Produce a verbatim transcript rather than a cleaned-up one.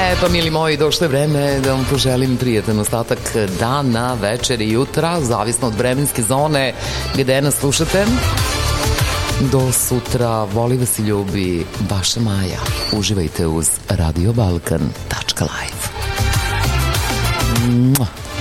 E pa, mili moji, došlo je vreme da vam poželim prijetan ostatak dana, večeri, jutra, zavisno od vremenske zone gde nas slušate. Do sutra, voli vas i ljubi, vaša Maja. Uživajte uz radio balkan tačka live. Mua.